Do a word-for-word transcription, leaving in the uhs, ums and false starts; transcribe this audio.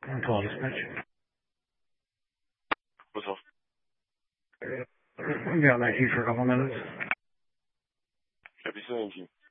one twelve dispatch. What's up? We got nineteen for a couple minutes. Happy seeing you.